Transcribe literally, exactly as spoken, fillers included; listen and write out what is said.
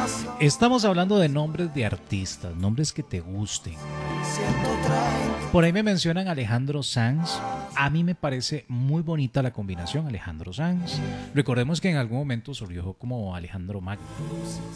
Estamos hablando de nombres de artistas, nombres que te gusten. Por ahí me mencionan Alejandro Sanz. A mí me parece muy bonita la combinación Alejandro Sanz. Recordemos que en algún momento surgió como Alejandro Magno.